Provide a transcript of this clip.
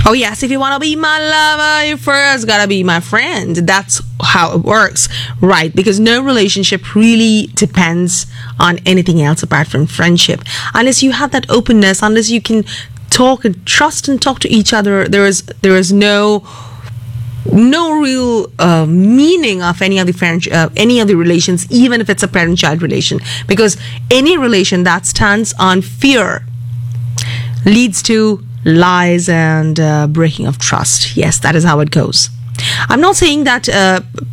Oh yes, if you want to be my lover, you first gotta be my friend. That's how it works, right? Because no relationship really depends on anything else apart from friendship. Unless you have that openness, unless you can talk and trust and talk to each other, there is no real meaning of any of the relations, even if it's a parent-child relation. Because any relation that stands on fear leads to lies and breaking of trust. Yes, that is how it goes. I'm not saying that